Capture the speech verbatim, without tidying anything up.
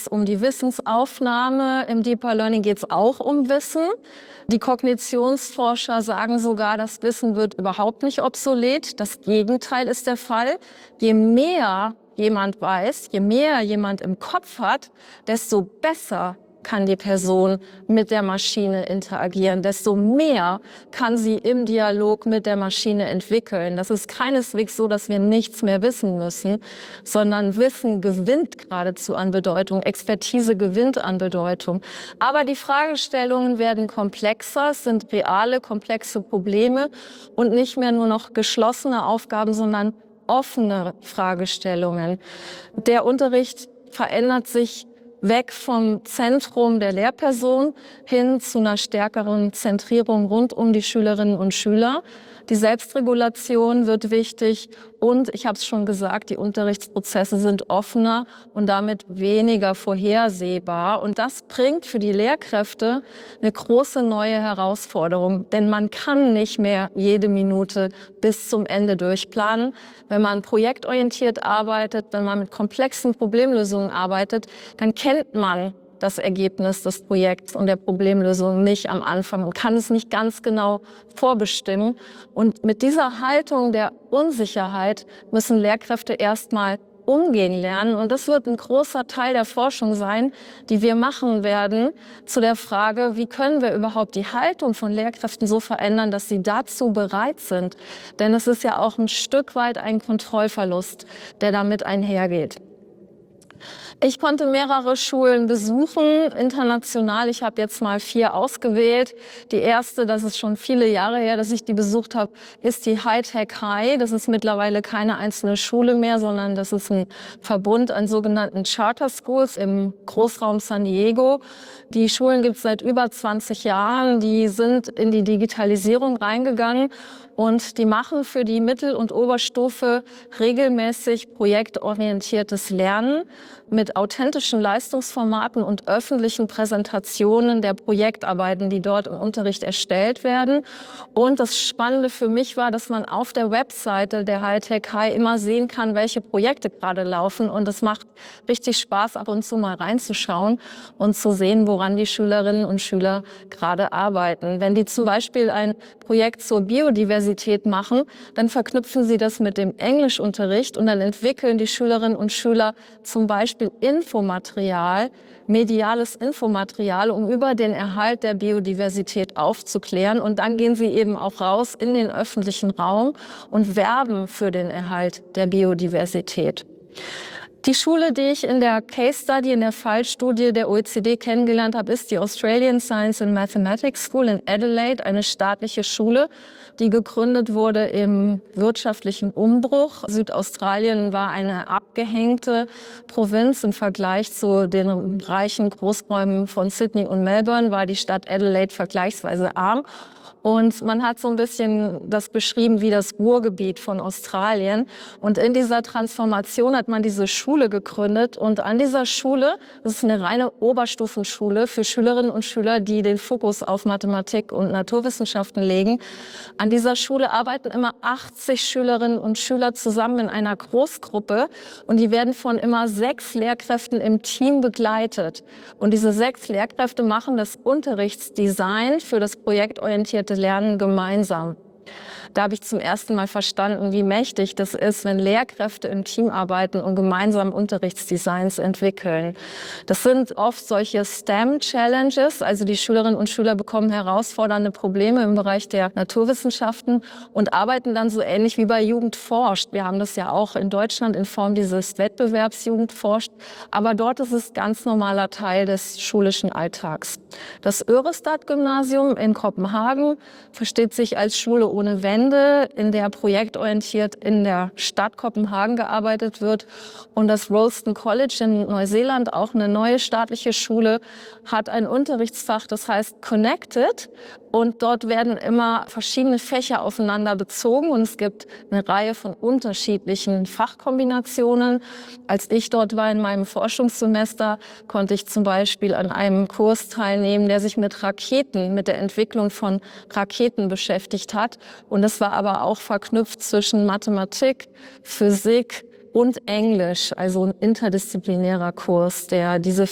es um die Wissensaufnahme. Im Deeper Learning geht es auch um Wissen. Die Kognitionsforscher sagen sogar, das Wissen wird überhaupt nicht obsolet. Das Gegenteil ist der Fall. Je mehr jemand weiß, je mehr jemand im Kopf hat, desto besser kann die Person mit der Maschine interagieren, desto mehr kann sie im Dialog mit der Maschine entwickeln. Das ist keineswegs so, dass wir nichts mehr wissen müssen, sondern Wissen gewinnt geradezu an Bedeutung, Expertise gewinnt an Bedeutung. Aber die Fragestellungen werden komplexer, es sind reale, komplexe Probleme und nicht mehr nur noch geschlossene Aufgaben, sondern offene Fragestellungen. Der Unterricht verändert sich weg vom Zentrum der Lehrperson hin zu einer stärkeren Zentrierung rund um die Schülerinnen und Schüler. Die Selbstregulation wird wichtig und, ich habe es schon gesagt, die Unterrichtsprozesse sind offener und damit weniger vorhersehbar. Und das bringt für die Lehrkräfte eine große neue Herausforderung, denn man kann nicht mehr jede Minute bis zum Ende durchplanen. Wenn man projektorientiert arbeitet, wenn man mit komplexen Problemlösungen arbeitet, dann kennt man das Ergebnis des Projekts und der Problemlösung nicht am Anfang und kann es nicht ganz genau vorbestimmen. Und mit dieser Haltung der Unsicherheit müssen Lehrkräfte erstmal umgehen lernen. Und das wird ein großer Teil der Forschung sein, die wir machen werden, zu der Frage, wie können wir überhaupt die Haltung von Lehrkräften so verändern, dass sie dazu bereit sind. Denn es ist ja auch ein Stück weit ein Kontrollverlust, der damit einhergeht. Ich konnte mehrere Schulen besuchen, international. Ich habe jetzt mal vier ausgewählt. Die erste, das ist schon viele Jahre her, dass ich die besucht habe, ist die High-Tech High. Das ist mittlerweile keine einzelne Schule mehr, sondern das ist ein Verbund an sogenannten Charter Schools im Großraum San Diego. Die Schulen gibt es seit über zwanzig Jahren. Die sind in die Digitalisierung reingegangen. Und die machen für die Mittel- und Oberstufe regelmäßig projektorientiertes Lernen mit authentischen Leistungsformaten und öffentlichen Präsentationen der Projektarbeiten, die dort im Unterricht erstellt werden. Und das Spannende für mich war, dass man auf der Webseite der High-Tech High immer sehen kann, welche Projekte gerade laufen. Und es macht richtig Spaß, ab und zu mal reinzuschauen und zu sehen, woran die Schülerinnen und Schüler gerade arbeiten. Wenn die zum Beispiel ein Projekt zur Biodiversität machen, dann verknüpfen sie das mit dem Englischunterricht und dann entwickeln die Schülerinnen und Schüler zum Beispiel Infomaterial, mediales Infomaterial, um über den Erhalt der Biodiversität aufzuklären. Und dann gehen sie eben auch raus in den öffentlichen Raum und werben für den Erhalt der Biodiversität. Die Schule, die ich in der Case Study, in der Fallstudie der O E C D kennengelernt habe, ist die Australian Science and Mathematics School in Adelaide, eine staatliche Schule, die gegründet wurde im wirtschaftlichen Umbruch. Südaustralien war eine abgehängte Provinz im Vergleich zu den reichen Großräumen von Sydney und Melbourne, war die Stadt Adelaide vergleichsweise arm. Und man hat so ein bisschen das beschrieben wie das Ruhrgebiet von Australien. Und in dieser Transformation hat man diese Schule gegründet. Und an dieser Schule, das ist eine reine Oberstufenschule für Schülerinnen und Schüler, die den Fokus auf Mathematik und Naturwissenschaften legen. An dieser Schule arbeiten immer achtzig Schülerinnen und Schüler zusammen in einer Großgruppe. Und die werden von immer sechs Lehrkräften im Team begleitet. Und diese sechs Lehrkräfte machen das Unterrichtsdesign für das projektorientierte Lernen gemeinsam. Da habe ich zum ersten Mal verstanden, wie mächtig das ist, wenn Lehrkräfte im Team arbeiten und gemeinsam Unterrichtsdesigns entwickeln. Das sind oft solche STEM-Challenges, also die Schülerinnen und Schüler bekommen herausfordernde Probleme im Bereich der Naturwissenschaften und arbeiten dann so ähnlich wie bei Jugend forscht. Wir haben das ja auch in Deutschland in Form dieses Wettbewerbs Jugend forscht, aber dort ist es ganz normaler Teil des schulischen Alltags. Das Örestad-Gymnasium in Kopenhagen versteht sich als Schule ohne Wände, in der projektorientiert in der Stadt Kopenhagen gearbeitet wird. Und das Rollston College in Neuseeland, auch eine neue staatliche Schule, hat ein Unterrichtsfach, das heißt Connected. Und dort werden immer verschiedene Fächer aufeinander bezogen und es gibt eine Reihe von unterschiedlichen Fachkombinationen. Als ich dort war in meinem Forschungssemester, konnte ich zum Beispiel an einem Kurs teilnehmen, der sich mit Raketen, mit der Entwicklung von Raketen beschäftigt hat. Und das war aber auch verknüpft zwischen Mathematik, Physik und Englisch, also ein interdisziplinärer Kurs, der diese